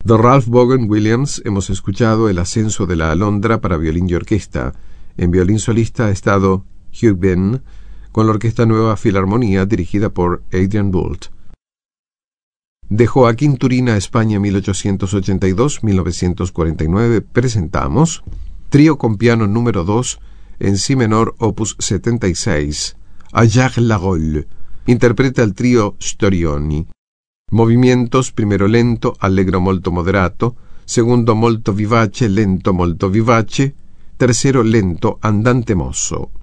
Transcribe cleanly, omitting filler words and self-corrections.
De Ralph Vaughan Williams hemos escuchado El ascenso de la alondra para violín y orquesta. En violín solista ha estado Hugh Ben, con la Orquesta Nueva Filarmonía dirigida por Adrian Boult. De Joaquín Turina, España, 1882-1949, presentamos Trío con piano número 2 en si menor, opus 76, a Jacques Larolle. Interpreta el trío Storioni. Movimientos: primero lento, allegro molto moderato, segundo molto vivace, lento molto vivace, tercero lento, andante mosso.